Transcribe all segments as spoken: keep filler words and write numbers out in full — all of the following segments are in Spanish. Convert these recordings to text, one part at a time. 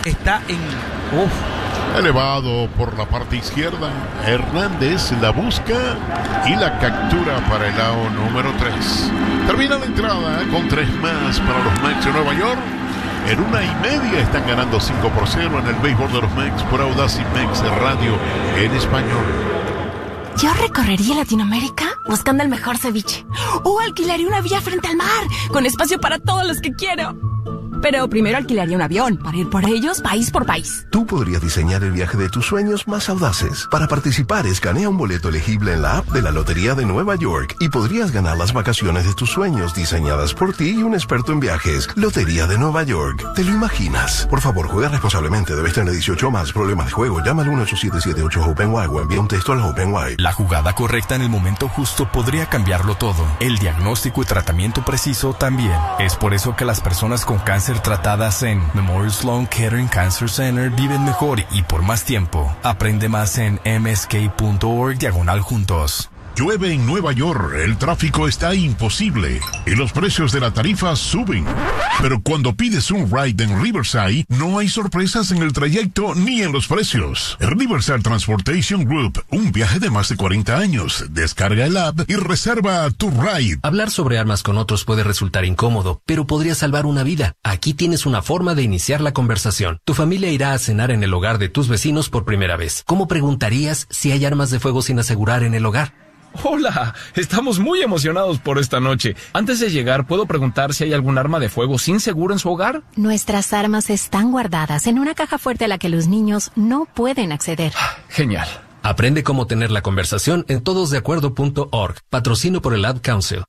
está en... Uf. Elevado por la parte izquierda, Hernández la busca y la captura para el lado número tres. Termina la entrada con tres más para los Mets de Nueva York. En una y media están ganando cinco por cero en el béisbol de los Mets por Audacy Mex Radio en español. Yo recorrería Latinoamérica buscando el mejor ceviche. O alquilaría una villa frente al mar, con espacio para todos los que quiero. Pero primero alquilaría un avión para ir por ellos país por país. Tú podrías diseñar el viaje de tus sueños más audaces. Para participar, escanea un boleto elegible en la app de la Lotería de Nueva York y podrías ganar las vacaciones de tus sueños diseñadas por ti y un experto en viajes. Lotería de Nueva York. ¿Te lo imaginas? Por favor, juega responsablemente. Debes tener dieciocho más. Problemas de juego. Llama al uno ocho siete siete ocho OpenY o envía un texto al OpenY. La jugada correcta en el momento justo podría cambiarlo todo. El diagnóstico y tratamiento preciso también. Es por eso que las personas con cáncer tratadas en Memorial Sloan Kettering Cancer Center viven mejor y por más tiempo. Aprende más en m s k punto org diagonal juntos. Llueve en Nueva York, el tráfico está imposible y los precios de la tarifa suben. Pero cuando pides un ride en Riverside, no hay sorpresas en el trayecto ni en los precios. Riverside Transportation Group, un viaje de más de cuarenta años. Descarga el app y reserva tu ride. Hablar sobre armas con otros puede resultar incómodo, pero podría salvar una vida. Aquí tienes una forma de iniciar la conversación. Tu familia irá a cenar en el hogar de tus vecinos por primera vez. ¿Cómo preguntarías si hay armas de fuego sin asegurar en el hogar? Hola, estamos muy emocionados por esta noche. Antes de llegar, ¿puedo preguntar si hay algún arma de fuego sin seguro en su hogar? Nuestras armas están guardadas en una caja fuerte a la que los niños no pueden acceder. Genial. Aprende cómo tener la conversación en todos de acuerdo punto org. Patrocino por el Ad Council.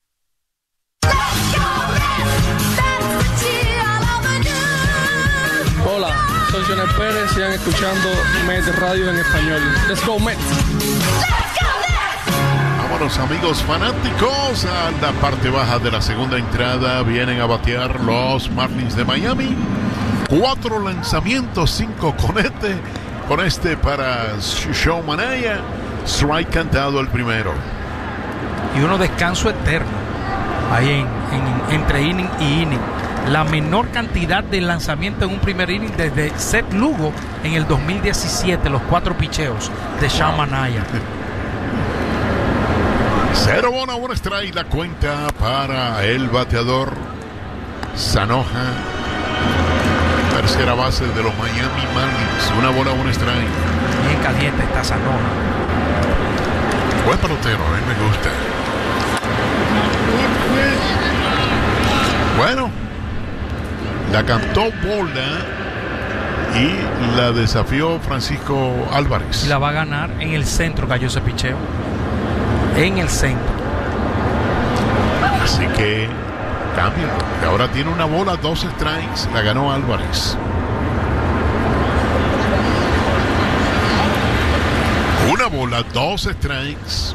Hola, soy Jonel Pérez. Sigan escuchando Mets Radio en español. Let's go, Mets. Vámonos, amigos fanáticos, a la parte baja de la segunda entrada. Vienen a batear los Marlins de Miami. Cuatro lanzamientos, cinco con este. Con este para Sean Manaea. Strike cantado el primero. Y uno descanso eterno. Ahí en, en, entre inning y inning. La menor cantidad de lanzamiento en un primer inning desde Seth Lugo en el dos mil diecisiete. Los cuatro picheos de Sean Manaea. Cero bola, una strike, la cuenta para el bateador Sanoja, tercera base de los Miami Marlins. Una bola, una strike. Bien caliente está Sanoja. Buen pelotero, a mí me gusta. Bueno, la cantó bola y la desafió Francisco Álvarez. Y la va a ganar en el centro, cayó ese picheo. En el centro. Así que cambio. Ahora tiene una bola, dos strikes. La ganó Álvarez. Una bola, dos strikes.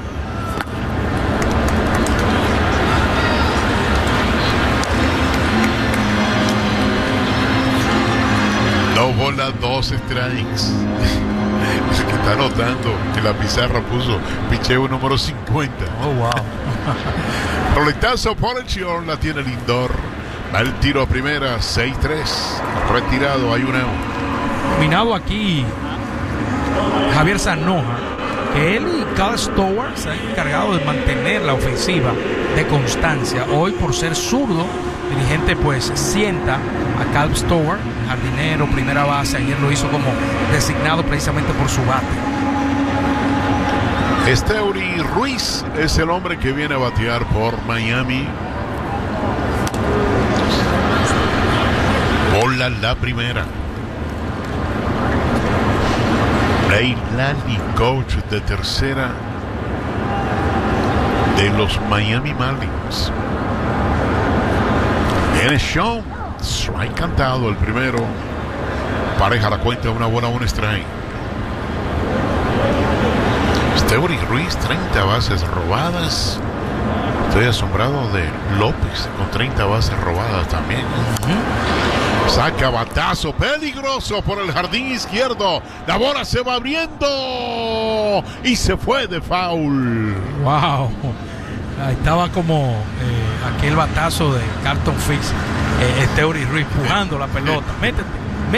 Dos bolas, dos strikes. El que está notando que la pizarra puso picheo número cincuenta. Oh, wow. Roletazo por el Chior, la tiene Lindor. Va el tiro a primera, seis tres. Retirado, hay una. Combinado aquí Javier Sanoja, que él y Cal Stowers se han encargado de mantener la ofensiva de constancia. Hoy, por ser zurdo, el dirigente pues sienta a Cal Stowers, jardinero, primera base. Ayer lo hizo como designado precisamente por su bate. Esteury Ruiz es el hombre que viene a batear por Miami. Bola la primera. Leilani, coach de tercera de los Miami Marlins. Viene Sean. Strike cantado el primero. Pareja la cuenta, una bola, un strike. Esteury Ruiz, treinta bases robadas. Estoy asombrado de López con treinta bases robadas también. Uh-huh. Saca batazo peligroso por el jardín izquierdo. La bola se va abriendo y se fue de foul. Wow. Ahí estaba como eh, aquel batazo de Carlton Fisk. Eh, Esteury Ruiz empujando la pelota. Métete.